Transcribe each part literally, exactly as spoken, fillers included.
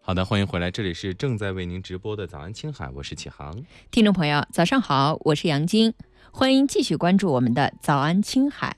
好的，欢迎回来，这里是正在为您直播的早安青海，我是启航。 听众朋友早上好，我是杨晶，欢迎继续关注我们的早安青海。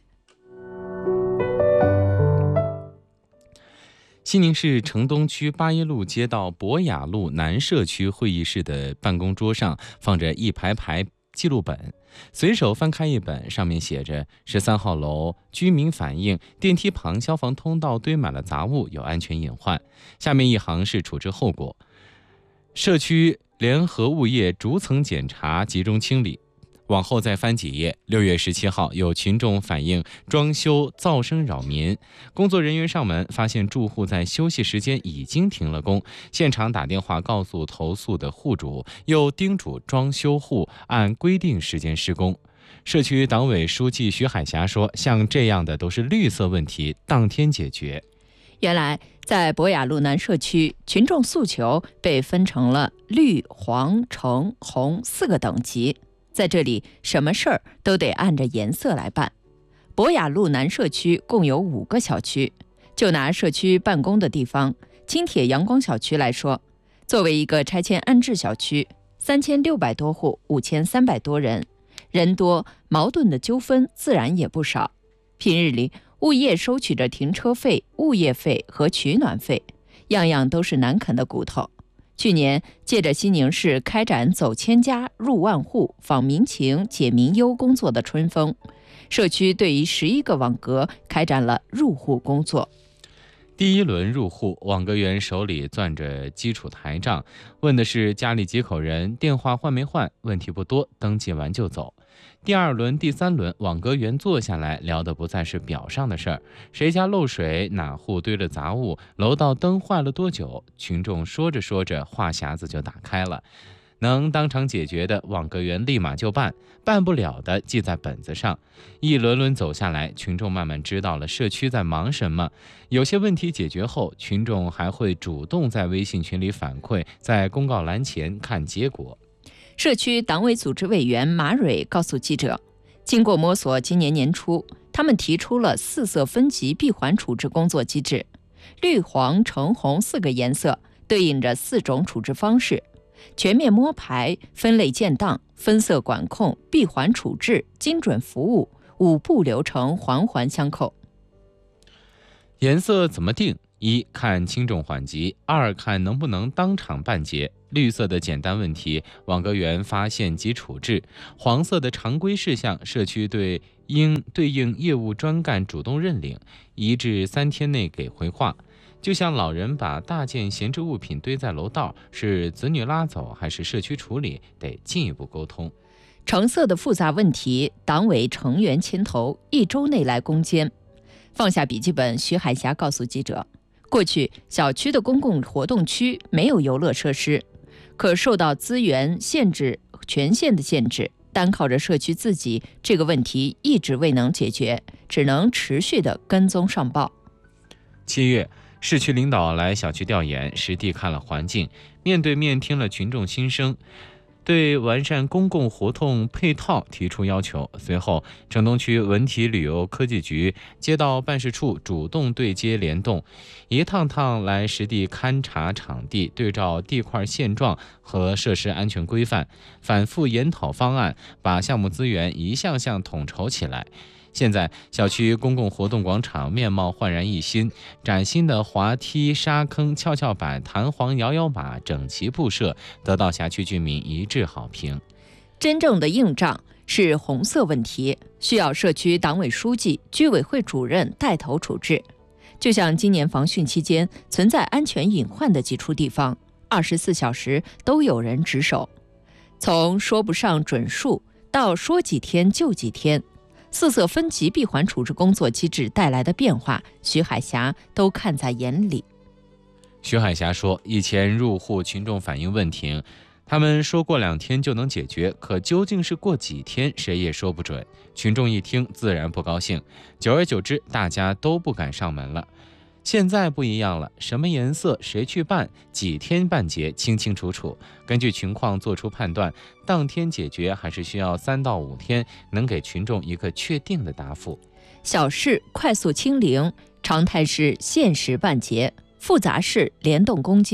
西宁市城东区八一路街道博雅路南社区会议室的办公桌上放着一排排记录本，随手翻开一本，上面写着十三号楼居民反映电梯旁消防通道堆满了杂物，有安全隐患。下面一行是处置后果：社区联合物业逐层检查，集中清理。往后再翻几页，六月十七号，有群众反映装修噪声扰民，工作人员上门发现住户在休息时间已经停了工，现场打电话告诉投诉的户主，又叮嘱装修户按规定时间施工。社区党委书记徐海霞说，像这样的都是绿色问题，当天解决。 原来在博雅路南社区，群众诉求被分成了绿、黄、橙、红四个等级，在这里什么事儿都得按着颜色来办。博雅路南社区共有五个小区，就拿社区办公的地方青铁阳光小区来说，作为一个拆迁安置小区，三千六百多户，五千三百多人，人多，矛盾的纠纷自然也不少。平日里物业收取着停车费、物业费和取暖费，样样都是难啃的骨头。去年借着西宁市开展走千家入万户访民情解民忧工作的春风，社区对于十一个网格开展了入户工作。 第一轮入户，网格员手里攥着基础台账，问的是家里几口人，电话换没换，问题不多，登记完就走。第二轮、第三轮，网格员坐下来聊的不再是表上的事儿，谁家漏水，哪户堆了杂物，楼道灯坏了多久，群众说着说着，话匣子就打开了。能当场解决的，网格员立马就办，办不了的记在本子上。一轮轮走下来，群众慢慢知道了社区在忙什么。有些问题解决后，群众还会主动在微信群里反馈，在公告栏前看结果。 社区党委组织委员马蕊告诉记者，经过摸索，今年年初他们提出了四色分级闭环处置工作机制，绿、黄、橙、红四个颜色对应着四种处置方式，全面摸排、分类建档、分色管控、闭环处置、精准服务五步流程环环相扣。 颜色怎么定？一看轻重缓急，二看能不能当场办结。绿色的简单问题，网格员发现及处置；黄色的常规事项，社区对应对应业务专干主动认领，一至三天内给回话。就像老人把大件闲置物品堆在楼道，是子女拉走还是社区处理，得进一步沟通。 橙色的复杂问题，党委成员牵头，一周内来攻坚。放下笔记本，徐海霞告诉记者，过去小区的公共活动区没有游乐设施，可受到资源限制、权限的限制，单靠着社区自己，这个问题一直未能解决，只能持续的跟踪上报。 七月，市区领导来小区调研，实地看了环境，面对面听了群众心声，对完善公共活动配套提出要求。随后，城东区文体旅游科技局街道办事处主动对接联动，一趟趟来实地勘察场地，对照地块现状和设施安全规范，反复研讨方案，把项目资源一项项统筹起来。现在小区公共活动广场面貌焕然一新，崭新的滑梯、沙坑、跷跷板、弹簧摇摇马整齐布设，得到辖区居民一致好评。 真正的硬仗是红色问题，需要社区党委书记、居委会主任带头处置。就像今年防汛期间存在安全隐患的几处地方，二十四小时都有人值守，从说不上准数到说几天就几天，四色分级闭环处置工作机制带来的变化，徐海霞都看在眼里。 徐海霞说，以前入户群众反映问题，他们说过两天就能解决，可究竟是过几天，谁也说不准。群众一听自然不高兴，久而久之，大家都不敢上门了。现在不一样了，什么颜色谁去办，几天办结，清清楚楚，根据情况做出判断，当天解决还是需要三到五天，能给群众一个确定的答复。 小事快速清零，常态是限时办结，复杂事联动攻坚，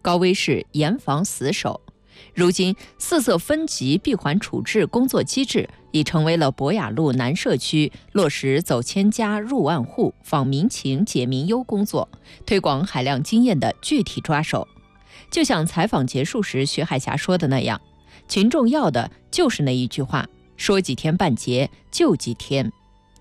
高危市严防死守。如今，四色分级闭环处置工作机制已成为了博雅路南社区落实走千家入万户、访民情解民忧工作、推广海量经验的具体抓手。就像采访结束时徐海霞说的那样，群众要的就是那一句话：说几天办结就几天。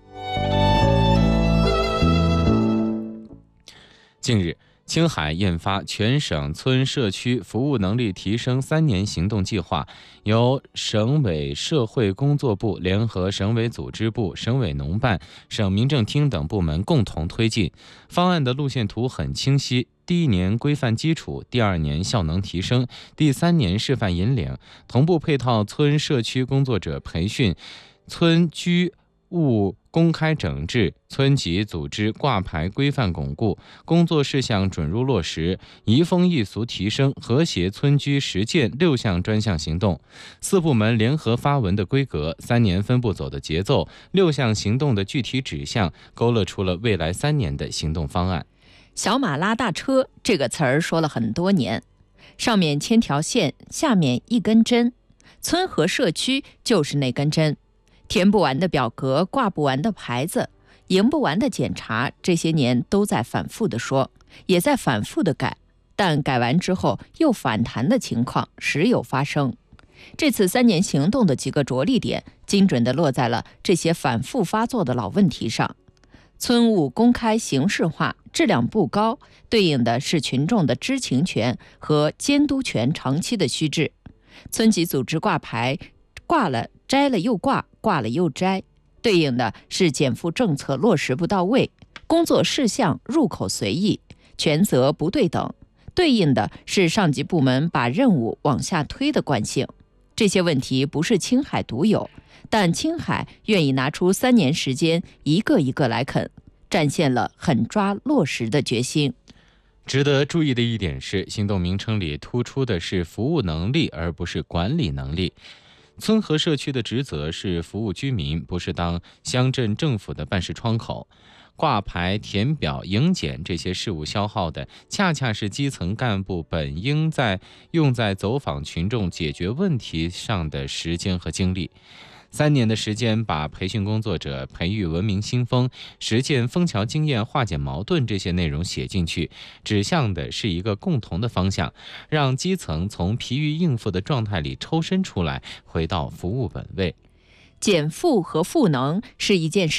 近日，青海印发全省村社区服务能力提升三年行动计划，由省委社会工作部联合省委组织部、省委农办、省民政厅等部门共同推进。方案的路线图很清晰，第一年规范基础，第二年效能提升，第三年示范引领，同步配套村社区工作者培训、村居务公开整治、村级组织挂牌规范巩固、工作事项准入落实、移风易俗提升、和谐村居实践六项专项行动。四部门联合发文的规格、三年分步走的节奏、六项行动的具体指向，勾勒出了未来三年的行动方案。 小马拉大车这个词儿说了很多年，上面牵条线，下面一根针，村和社区就是那根针。填不完的表格，挂不完的牌子，赢不完的检查，这些年都在反复的说，也在反复的改，但改完之后又反弹的情况时有发生。这次三年行动的几个着力点，精准地落在了这些反复发作的老问题上。村务公开形式化，质量不高，对应的是群众的知情权和监督权长期的虚置。村级组织挂牌，挂了摘了又挂，挂了又摘，对应的是减负政策落实不到位，工作事项入口随意，权责不对等，对应的是上级部门把任务往下推的惯性。这些问题不是青海独有，但青海愿意拿出三年时间一个一个来啃，展现了狠抓落实的决心。 值得注意的一点是，行动名称里突出的是服务能力，而不是管理能力。村和社区的职责是服务居民，不是当乡镇政府的办事窗口。挂牌、填表、迎检这些事务消耗的，恰恰是基层干部本应在用在走访群众解决问题上的时间和精力。三年的时间，把培训工作者培育文明新风、实践枫桥经验、化解矛盾这些内容写进去，指向的是一个共同的方向，让基层从疲于应付的状态里抽身出来，回到服务本位。 减负和赋能是一件事。